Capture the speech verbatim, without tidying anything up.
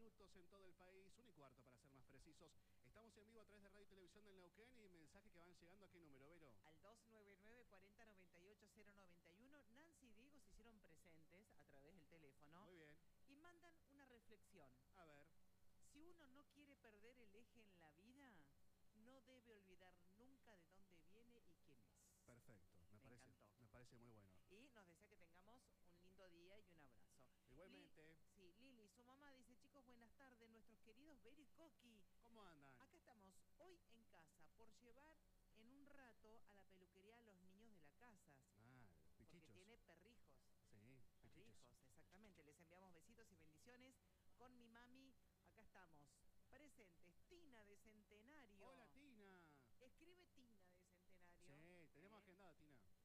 minutos en todo el país, una y cuarto para ser más precisos. Estamos en vivo a través de Radio y Televisión del Neuquén y mensajes que van llegando. ¿A qué número, Vero? Al dos nueve nueve, cuarenta, noventa y ocho, cero noventa y uno. Nancy y Diego se hicieron presentes a través del teléfono. Muy bien. Y mandan una reflexión. A ver. Si uno no quiere perder el eje en la vida, no debe olvidar nunca de dónde viene y quién es. Perfecto, me, me parece, encantó. me parece muy bueno. Y nos desea que tengamos un lindo día y un abrazo. Igualmente. Li sí, Lili, su mamá dice, chicos, buenas tardes, nuestros queridos Beri y Coqui. ¿Cómo andan? Acá estamos hoy en casa por llevar en un rato a la peluquería a los niños de la casa. Ah, pichichos. Porque tiene perrijos. Sí, pichichos. Perrijos, exactamente. Les enviamos besitos y bendiciones. Con mi mami, acá estamos. Presentes, Tina de Centenario. Hola, Tina. Escribe Tina de Centenario. Sí, tenemos ¿Eh? agendada, Tina.